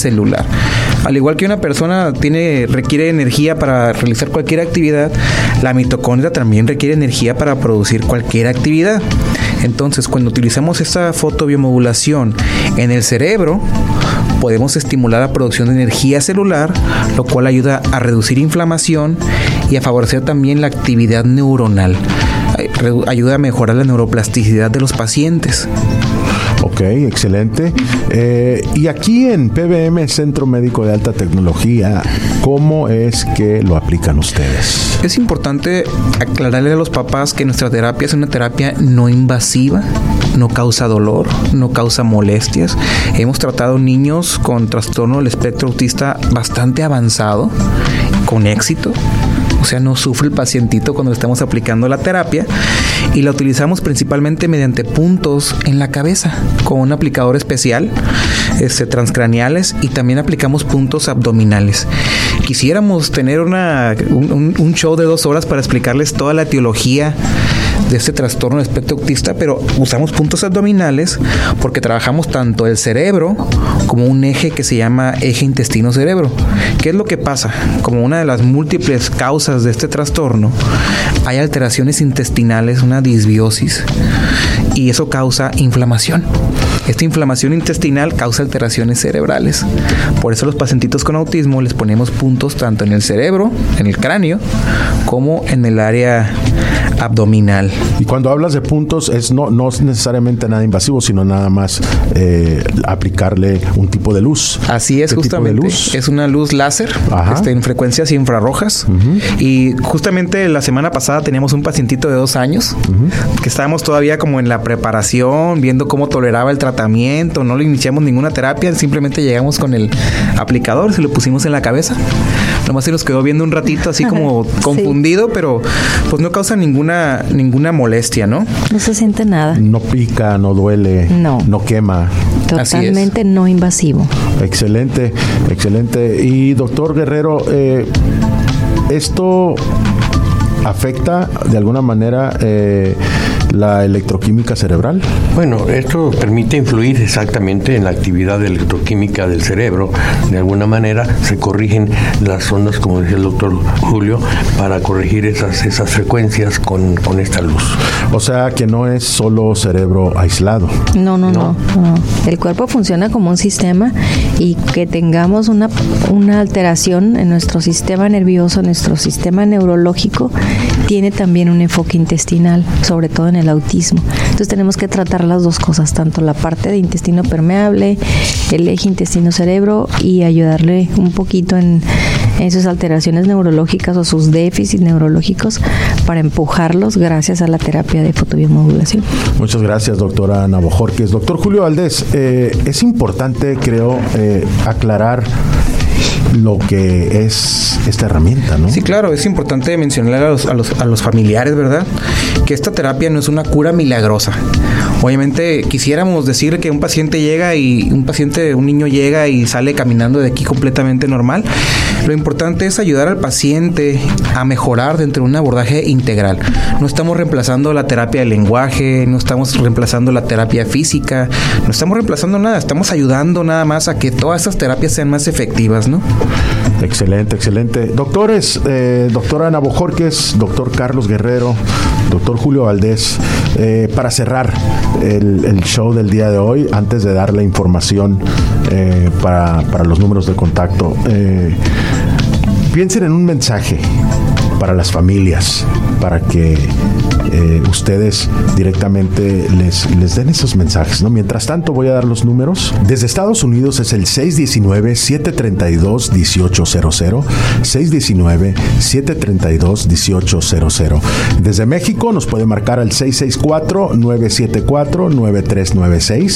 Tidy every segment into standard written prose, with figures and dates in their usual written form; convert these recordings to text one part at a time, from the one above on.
celular. Al igual que una persona requiere energía para realizar cualquier actividad, la mitocondria también requiere energía para producir cualquier actividad. Entonces, cuando utilizamos esta fotobiomodulación en el cerebro, podemos estimular la producción de energía celular, lo cual ayuda a reducir inflamación y a favorecer también la actividad neuronal. Ayuda a mejorar la neuroplasticidad de los pacientes. Ok, excelente. Y aquí en PBM, Centro Médico de Alta Tecnología, ¿cómo es que lo aplican ustedes? Es importante aclararle a los papás que nuestra terapia es una terapia no invasiva, no causa dolor, no causa molestias. Hemos tratado niños con trastorno del espectro autista bastante avanzado, con éxito. O sea, no sufre el pacientito cuando le estamos aplicando la terapia, y la utilizamos principalmente mediante puntos en la cabeza con un aplicador especial, transcraneales, y también aplicamos puntos abdominales. Quisiéramos tener un show de 2 horas para explicarles toda la etiología de este trastorno del espectro autista, pero usamos puntos abdominales porque trabajamos tanto el cerebro como un eje que se llama eje intestino-cerebro. ¿Qué es lo que pasa? Como una de las múltiples causas de este trastorno, hay alteraciones intestinales, una disbiosis, y eso causa inflamación. Esta inflamación intestinal causa alteraciones cerebrales. Por eso a los pacientitos con autismo les ponemos puntos tanto en el cerebro, en el cráneo, como en el área abdominal. Y cuando hablas de puntos, no es necesariamente nada invasivo, sino nada más aplicarle un tipo de luz. Así es, justamente. ¿Tipo de luz? Es una luz láser en frecuencias infrarrojas. Uh-huh. Y justamente la semana pasada teníamos un pacientito de 2 años, uh-huh, que estábamos todavía como en la preparación, viendo cómo toleraba el tratamiento. No le iniciamos ninguna terapia, simplemente llegamos con el aplicador, se lo pusimos en la cabeza. Nomás se nos quedó viendo un ratito así como confundido, sí, pero pues no causa ninguna molestia, ¿no? No se siente nada. No pica, no duele, no quema. Totalmente no invasivo. Excelente, excelente. Y doctor Guerrero, ¿esto afecta de alguna manera la electroquímica cerebral? Bueno, esto permite influir exactamente en la actividad electroquímica del cerebro. De alguna manera se corrigen las ondas, como decía el doctor Julio, para corregir esas frecuencias con esta luz. O sea que no es solo cerebro aislado. No. El cuerpo funciona como un sistema, y que tengamos una alteración en nuestro sistema nervioso, nuestro sistema neurológico, tiene también un enfoque intestinal, sobre todo en el autismo. Entonces tenemos que tratar las dos cosas, tanto la parte de intestino permeable, el eje intestino-cerebro, y ayudarle un poquito en sus alteraciones neurológicas o sus déficits neurológicos para empujarlos gracias a la terapia de fotobiomodulación. Muchas gracias, doctora Ana Bojorquez. Doctor Julio Valdés, es importante, creo, aclarar lo que es esta herramienta, ¿no? Sí, claro, es importante mencionar a los familiares, ¿verdad?, que esta terapia no es una cura milagrosa. Obviamente quisiéramos decir que un niño llega y sale caminando de aquí completamente normal. Lo importante es ayudar al paciente a mejorar dentro de un abordaje integral. No estamos reemplazando la terapia del lenguaje, no estamos reemplazando la terapia física, no estamos reemplazando nada, estamos ayudando nada más a que todas estas terapias sean más efectivas, ¿no? Excelente, excelente. Doctores, doctora Ana Bojorquez, doctor Carlos Guerrero, doctor Julio Valdés, para cerrar el show del día de hoy, antes de dar la información para los números de contacto, piensen en un mensaje para las familias, para que ustedes directamente les den esos mensajes, ¿no? Mientras tanto, voy a dar los números. Desde Estados Unidos es el 619-732-1800, 619-732-1800. Desde México nos puede marcar al 664-974-9396,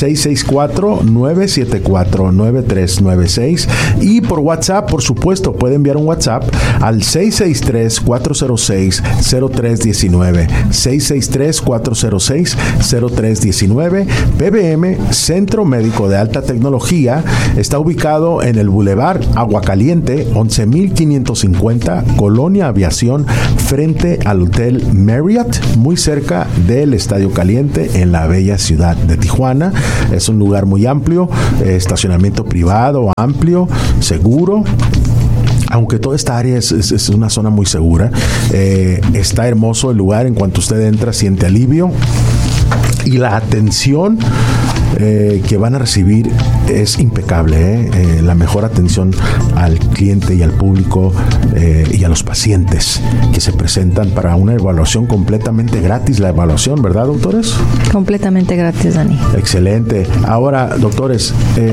664-974-9396, y por WhatsApp, por supuesto, puede enviar un WhatsApp al 663-406-0319, 0319. 663-406-0319. PBM, Centro Médico de Alta Tecnología, está ubicado en el Boulevard Aguacaliente, 11,550, Colonia Aviación, frente al Hotel Marriott, muy cerca del Estadio Caliente, en la bella ciudad de Tijuana. Es un lugar muy amplio, estacionamiento privado, amplio, seguro. Aunque toda esta área es una zona muy segura, está hermoso el lugar. En cuanto usted entra, siente alivio. Y la atención que van a recibir es impecable, la mejor atención al cliente y al público y a los pacientes que se presentan para una evaluación completamente gratis. La evaluación, ¿verdad, doctores? Completamente gratis, Dani. Excelente. Ahora, doctores,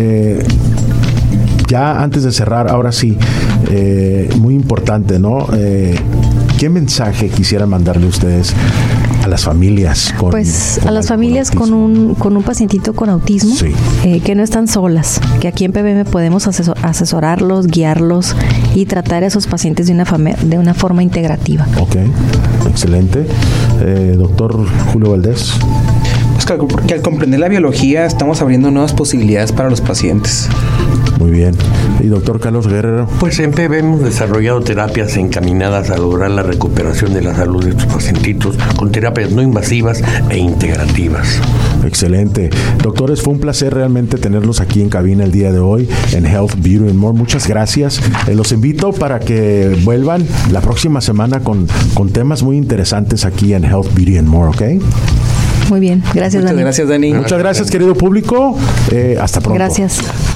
ya antes de cerrar, ahora sí, muy importante, ¿no? ¿Qué mensaje quisieran mandarle ustedes a las familias? A las familias con un pacientito con autismo, sí, que no están solas, que aquí en PBM podemos asesorarlos, guiarlos y tratar a esos pacientes de una forma integrativa. Ok, excelente. Doctor Julio Valdés. Pues que al comprender la biología estamos abriendo nuevas posibilidades para los pacientes. Muy bien. ¿Y doctor Carlos Guerrero? Pues en PB hemos desarrollado terapias encaminadas a lograr la recuperación de la salud de estos pacientitos con terapias no invasivas e integrativas. Excelente. Doctores, fue un placer realmente tenerlos aquí en cabina el día de hoy en Health, Beauty and More. Muchas gracias. Los invito para que vuelvan la próxima semana con temas muy interesantes aquí en Health, Beauty and More, ¿ok? Muy bien. Gracias, Dani. Muchas gracias, Dani. Muchas gracias, querido público. Hasta pronto. Gracias.